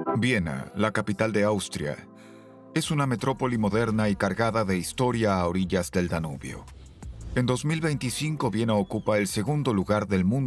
Viena, la capital de Austria, es una metrópoli moderna y cargada de historia a orillas del Danubio. En 2025, Viena ocupa el segundo lugar del mundo